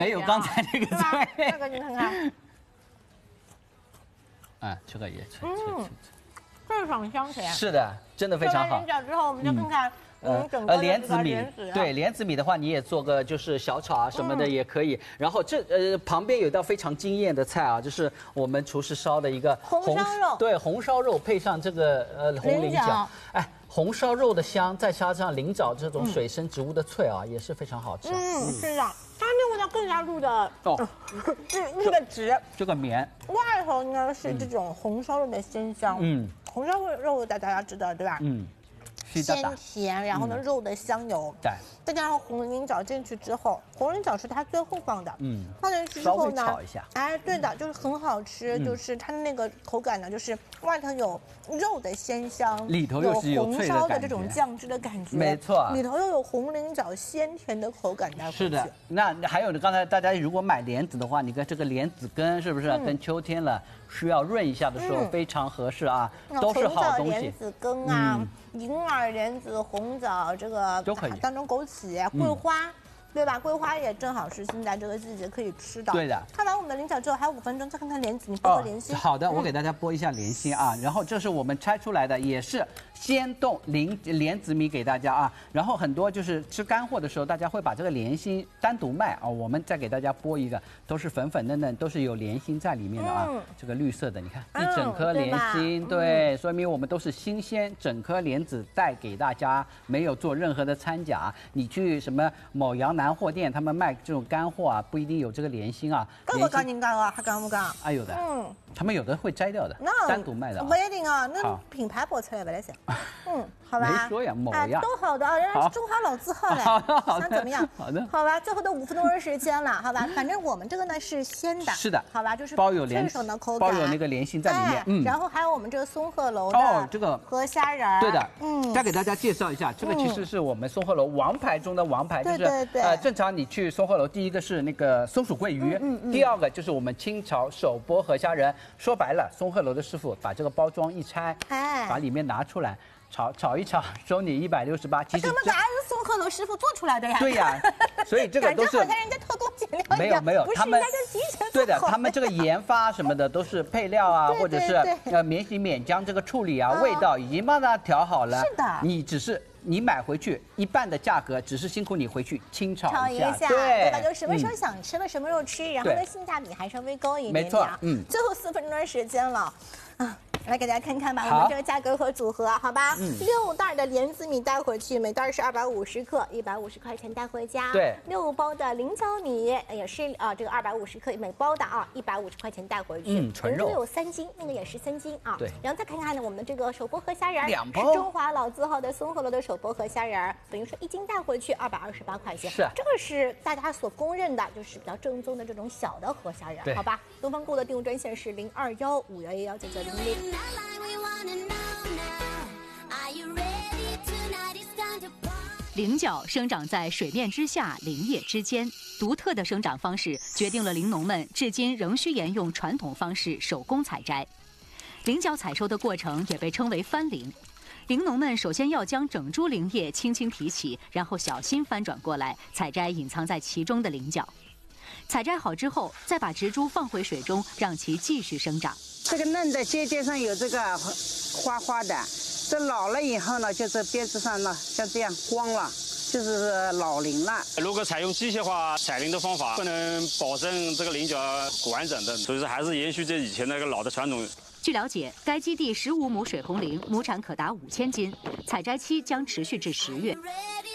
没有刚才那个脆。 这个你看看， 啊，这个也脆。 脆爽香甜。 是的，真的非常好。 做完菱角之后，我们就看看。 莲子米，对莲子米的话，你也做个就是小炒啊什么的也可以。然后旁边有一道非常惊艳的菜啊，就是我们厨师烧的一个红烧肉， 对，红烧肉配上这个红菱角，哎，红烧肉的香，再加上菱角这种水生植物的脆啊，也是非常好吃。 是的，它那味道更加入的入的直。 这个绵外头呢是这种红烧肉的鲜香，红烧肉大家知道对吧？鲜甜，然后呢肉的香油，对，再加上红菱角进去之后，红菱角是它最后放的，放进去之后呢， 炒一下， 哎，对的，就是很好吃，就是它的那个口感呢，就是外头有肉的鲜香， 里头又是有红烧的这种酱汁的感觉， 没错， 里头又有红菱角鲜甜的口感带回去。 是的，那还有刚才大家如果买莲子的话，你看这个莲子根是不是跟秋天了需要润一下的时候非常合适啊，都是好东西。 莲子根啊。银耳、莲子、红枣，这个都可以， 当中枸杞、桂花，对吧？桂花也正好是现在这个季节可以吃的。 对的。 看完我们的菱角之后，还有5分钟，再看看莲子，你剥个莲心。 好的，我给大家剥一下莲心啊。然后这是我们拆出来的，也是鲜冻莲子米给大家啊。然后很多就是吃干货的时候，大家会把这个莲心单独卖啊。我们再给大家剥一个，都是粉粉嫩嫩，都是有莲心在里面的啊。这个绿色的，你看一整颗莲心，对，说明我们都是新鲜整颗莲子带给大家，没有做任何的掺假。你去什么某洋南货店，他们卖这种干货啊，不一定有这个莲心啊。 干不干？您干啊？还干不干？ 啊，有的，他们有的会摘掉的，单独卖的。 不一定啊，那品牌播出来不来噻。好吧。 没说呀，某呀。 都好的啊，人家中华老字号嘞。 好想怎么样？ 好的。 好吧，最后的5分钟的时间了，好吧，反正我们这个呢是鲜的。 是的。 好吧，就是包有莲手的口感， 包有那个莲心在里面。 然后还有我们这个松鹤楼的这个河虾仁。 对的。再给大家介绍一下，这个其实是我们松鹤楼王牌中的王牌，就是正常你去松鹤楼，第一个是那个松鼠桂鱼，第二个就是我们清炒手剥河虾仁。说白了，松鹤楼的师傅把这个包装一拆，把里面拿出来。炒一炒，收你168。其实这还是松鹤楼师傅做出来的呀。 对呀，所以这个都是好像人家偷工减料一样。 没有，他们对的，他们这个研发什么的都是配料啊，或者是免洗免浆这个处理啊，味道已经帮他调好了。 是的， 你只是你买回去一半的价格，只是辛苦你回去清炒一下， 对吧？就什么时候想吃了什么时候吃，然后呢性价比还稍微高一点点。 没错， 最后4分钟的时间了，来给大家看看吧，我们这个价格和组合，好吧？6袋的莲子米带回去，每袋是250克，150块钱带回家。 对 ，6包的菱角米也是这个250克每包的啊，150块钱带回去。 纯肉有3斤，那个也是3斤啊。 对， 然后再看看呢，我们的这个手剥河虾仁 ，2包是中华老字号的松鹤楼的手剥河虾仁，等于说1斤带回去228块钱。 是， 这个是大家所公认的，就是比较正宗的这种小的河虾仁，好吧？东方购的订购专线是0215119900。 菱角生长在水面之下、林叶之间，独特的生长方式决定了玲农们至今仍需沿用传统方式手工采摘。菱角采收的过程也被称为翻菱。玲农们首先要将整株菱叶轻轻提起，然后小心翻转过来，采摘隐藏在其中的菱角。采摘好之后，再把植株放回水中，让其继续生长。 这个嫩的尖尖上有这个花花的，这老了以后呢，就是边子上呢像这样光了，就是老菱了。 如果采用机械化采菱的方法，不能保证这个菱角完整的，所以说还是延续这以前那个老的传统。 据了解，该基地15亩水红菱亩产可达5000斤，采摘期将持续至10月。